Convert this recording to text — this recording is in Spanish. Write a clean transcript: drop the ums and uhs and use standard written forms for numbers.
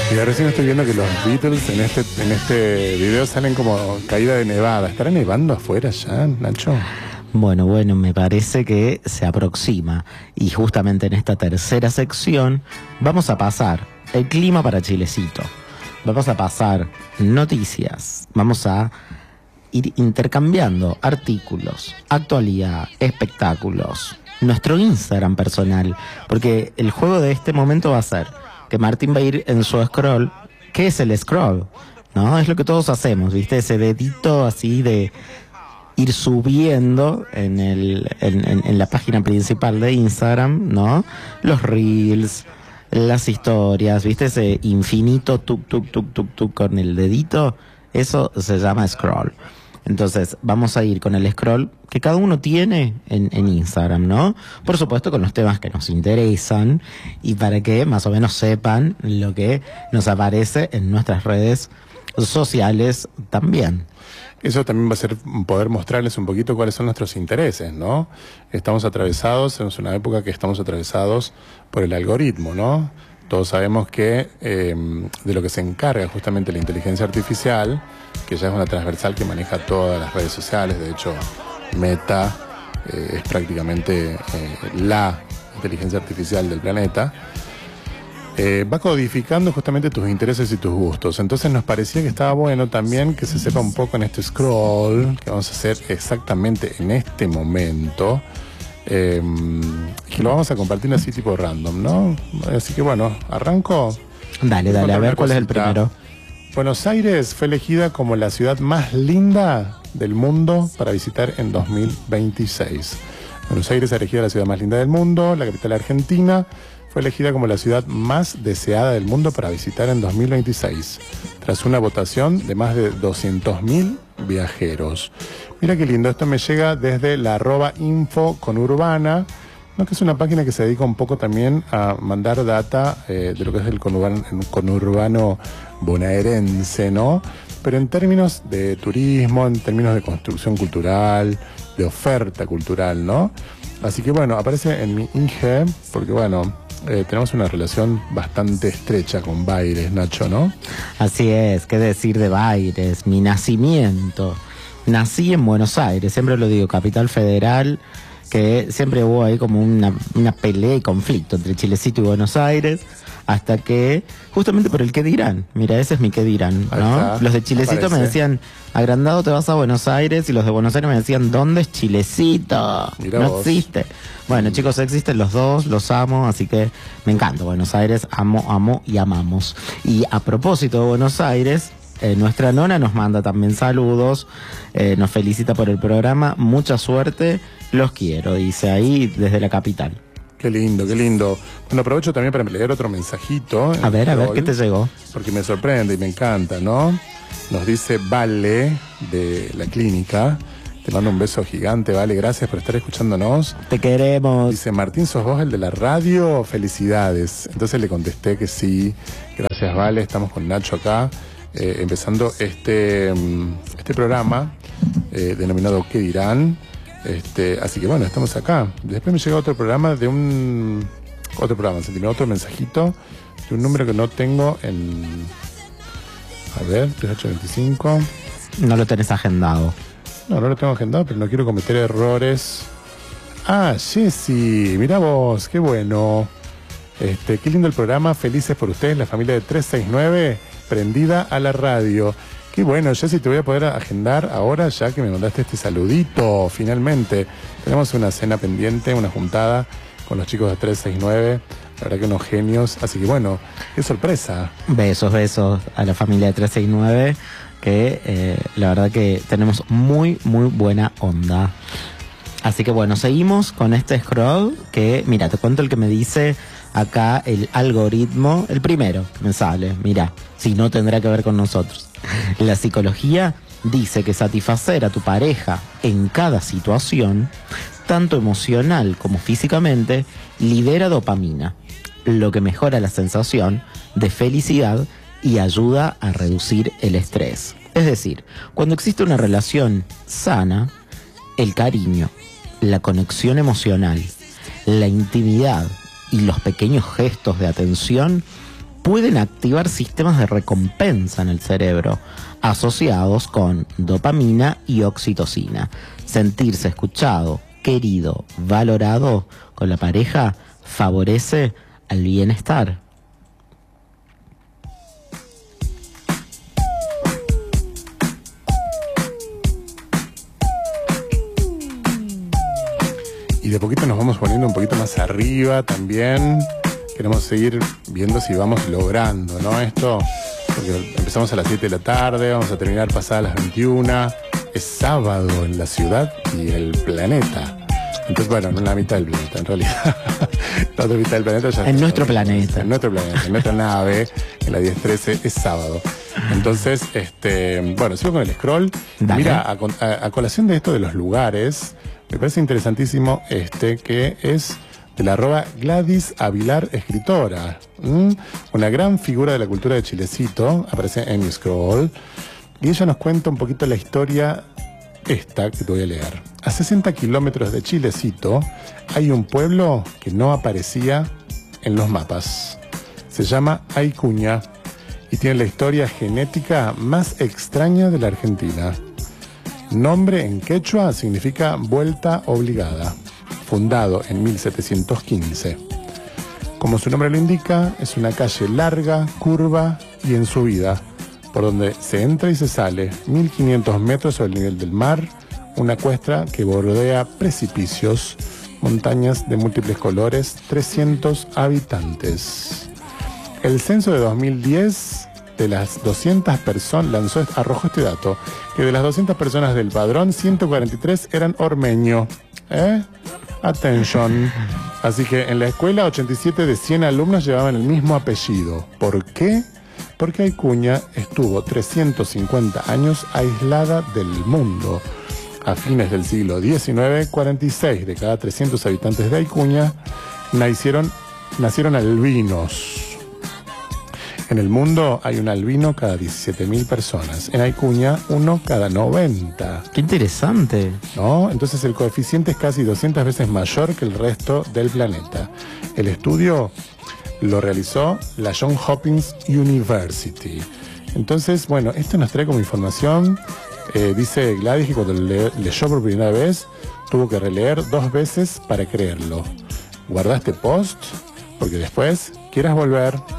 Y ahora recién estoy viendo que los Beatles en este video salen como caída de nevada. ¿Estará nevando afuera ya, Nacho? Bueno, me parece que se aproxima. Y justamente en esta tercera sección vamos a pasar el clima para Chilecito. Vamos a pasar noticias. Vamos a ir intercambiando artículos, actualidad, espectáculos, nuestro Instagram personal. Porque el juego de este momento va a ser que Martín va a ir en su scroll. ¿Qué es el scroll? ¿No? Es lo que todos hacemos, ¿viste? Ese dedito así de ir subiendo en la página principal de Instagram, ¿no? Los reels, las historias, ¿viste? Ese infinito tuk con el dedito, eso se llama scroll. Entonces, vamos a ir con el scroll que cada uno tiene en Instagram, ¿no? Por supuesto con los temas que nos interesan y para que más o menos sepan lo que nos aparece en nuestras redes sociales también. Eso también va a ser poder mostrarles un poquito cuáles son nuestros intereses, ¿no? Estamos atravesados, es una época que estamos atravesados por el algoritmo, ¿no? Todos sabemos que de lo que se encarga justamente la inteligencia artificial, que ya es una transversal que maneja todas las redes sociales, de hecho Meta es prácticamente la inteligencia artificial del planeta, va codificando justamente tus intereses y tus gustos. Entonces nos parecía que estaba bueno también que se sepa un poco en este scroll que vamos a hacer exactamente en este momento, que lo vamos a compartir así tipo random, ¿no? Así que bueno, arranco. Dale, a ver cuál es el primero. Buenos Aires fue elegida como la ciudad más linda del mundo para visitar en 2026. Buenos Aires ha elegido la ciudad más linda del mundo, la capital argentina. Fue elegida como la ciudad más deseada del mundo para visitar en 2026, tras una votación de más de 200.000 viajeros. Mira qué lindo, esto me llega desde la @info_conurbana, ¿no? Que es una página que se dedica un poco también a mandar data de lo que es el conurbano bonaerense, ¿no? Pero en términos de turismo, en términos de construcción cultural, de oferta cultural, ¿no? Así que bueno, aparece en mi IG, porque bueno, tenemos una relación bastante estrecha con Baires, Nacho, ¿no? Así es, qué decir de Baires, mi nacimiento. Nací en Buenos Aires, siempre lo digo, capital federal, que siempre hubo ahí como una pelea y conflicto entre Chilecito y Buenos Aires, hasta que, justamente por el qué dirán, mira, ese es mi qué dirán, ¿no? Los de Chilecito me decían, agrandado te vas a Buenos Aires, y los de Buenos Aires me decían, ¿dónde es Chilecito? Mirá no vos. Existe. Bueno, chicos, existen los dos, los amo, así que me encanta Buenos Aires, amo y amamos. Y a propósito de Buenos Aires, nuestra nona nos manda también saludos, nos felicita por el programa, mucha suerte, los quiero, dice ahí desde la capital. Qué lindo, qué lindo. Bueno, aprovecho también para leer otro mensajito. A ver, ¿qué te llegó? Porque me sorprende y me encanta, ¿no? Nos dice Vale, de la clínica. Te mando un beso gigante, Vale, gracias por estar escuchándonos. Te queremos. Dice, Martín, ¿sos vos el de la radio? Felicidades. Entonces le contesté que sí. Gracias, Vale, estamos con Nacho acá, empezando este programa denominado ¿Qué dirán? Así que bueno, estamos acá. Después me llega otro programa se otro mensajito de un número que no tengo en... A ver, 3825. No lo tenés agendado. No lo tengo agendado, pero no quiero cometer errores. Ah, Jessy, mirá vos, qué bueno. Qué lindo el programa, felices por ustedes, la familia de 369, prendida a la radio. Qué bueno, Jessy, te voy a poder agendar ahora ya que me mandaste este saludito, finalmente. Tenemos una cena pendiente, una juntada con los chicos de 369, la verdad que unos genios, así que bueno, qué sorpresa. Besos a la familia de 369, que la verdad que tenemos muy buena onda. Así que bueno, seguimos con este scroll que, mira, te cuento el que me dice acá el algoritmo, el primero que me sale, mira, si no tendrá que ver con nosotros. La psicología dice que satisfacer a tu pareja en cada situación, tanto emocional como físicamente, libera dopamina, lo que mejora la sensación de felicidad y ayuda a reducir el estrés. Es decir, cuando existe una relación sana, el cariño, la conexión emocional, la intimidad y los pequeños gestos de atención pueden activar sistemas de recompensa en el cerebro, asociados con dopamina y oxitocina. Sentirse escuchado, querido, valorado con la pareja favorece al bienestar. Y de poquito nos vamos poniendo un poquito más arriba también. Queremos seguir viendo si vamos logrando, ¿no? Esto, porque empezamos a las 7 de la tarde, vamos a terminar pasadas las 21. Es sábado en la ciudad y el planeta. Entonces, bueno, no en la mitad del planeta, en realidad. La otra mitad del planeta ya en nuestro planeta. En nuestro planeta, en nuestra nave, en la 1013, es sábado. Entonces, bueno, sigo con el scroll. Dale. Mira, a colación de esto de los lugares, me parece interesantísimo que es de la @Gladys Avilar, escritora. Una gran figura de la cultura de Chilecito, aparece en mi scroll. Y ella nos cuenta un poquito la historia esta que te voy a leer. A 60 kilómetros de Chilecito hay un pueblo que no aparecía en los mapas. Se llama Aycuña y tiene la historia genética más extraña de la Argentina. Nombre en quechua significa vuelta obligada. Fundado en 1715. Como su nombre lo indica, es una calle larga, curva y en subida, por donde se entra y se sale, 1500 metros sobre el nivel del mar, una cuesta que bordea precipicios, montañas de múltiples colores, 300 habitantes. El censo de 2010 de las 200 personas, arrojó este dato, que de las 200 personas del padrón, 143 eran ormeño. Attention. Así que en la escuela 87 de 100 alumnos llevaban el mismo apellido. ¿Por qué? Porque Aycuña estuvo 350 años aislada del mundo. A fines del siglo XIX, 46 de cada 300 habitantes de Aycuña nacieron albinos. En el mundo hay un albino cada 17.000 personas. En Aycuña, uno cada 90. ¡Qué interesante! ¿No? Entonces el coeficiente es casi 200 veces mayor que el resto del planeta. El estudio lo realizó la Johns Hopkins University. Entonces, bueno, esto nos trae como información. Dice Gladys que cuando leyó por primera vez, tuvo que releer 2 veces para creerlo. Guarda este post, porque después quieras volver